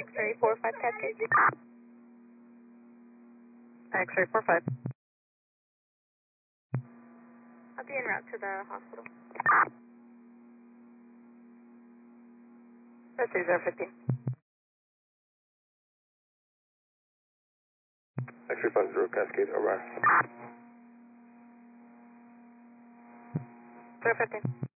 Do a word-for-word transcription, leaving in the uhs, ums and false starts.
X-ray four five Cascade. X-ray four five. I'll be en route to the hospital. That's zero fifteen. X-ray five zero Cascade, arrive. zero fifteen.